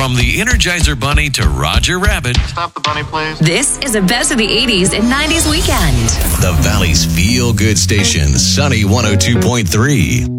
From the Energizer Bunny to Roger Rabbit. Stop the bunny, please. This is the best of the 80s and 90s weekend. The Valley's feel-good station, Sunny 102.3.